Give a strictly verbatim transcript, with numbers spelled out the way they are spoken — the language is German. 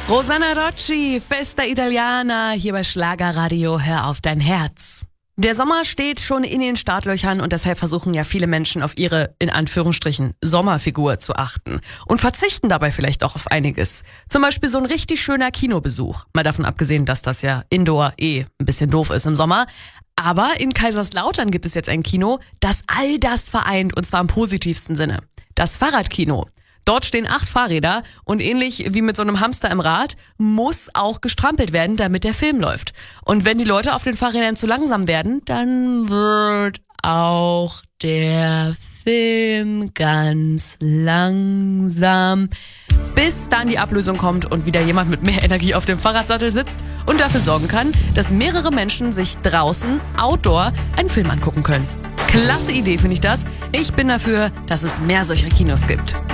Rosanna Rocci, Festa Italiana, hier bei Schlagerradio, hör auf dein Herz. Der Sommer steht schon in den Startlöchern und deshalb versuchen ja viele Menschen auf ihre, in Anführungsstrichen, Sommerfigur zu achten und verzichten dabei vielleicht auch auf einiges. Zum Beispiel so ein richtig schöner Kinobesuch. Mal davon abgesehen, dass das ja Indoor eh ein bisschen doof ist im Sommer. Aber in Kaiserslautern gibt es jetzt ein Kino, das all das vereint und zwar im positivsten Sinne. Das Fahrradkino. Dort stehen acht Fahrräder und ähnlich wie mit so einem Hamster im Rad muss auch gestrampelt werden, damit der Film läuft. Und wenn die Leute auf den Fahrrädern zu langsam werden, dann wird auch der Film ganz langsam, bis dann die Ablösung kommt und wieder jemand mit mehr Energie auf dem Fahrradsattel sitzt und dafür sorgen kann, dass mehrere Menschen sich draußen, outdoor, einen Film angucken können. Klasse Idee, finde ich das. Ich bin dafür, dass es mehr solcher Kinos gibt.